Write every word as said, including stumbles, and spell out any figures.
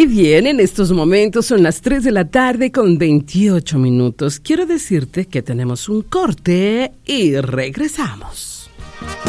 Y bien, en estos momentos son las tres de la tarde con veintiocho minutos. Quiero decirte que tenemos un corte y regresamos.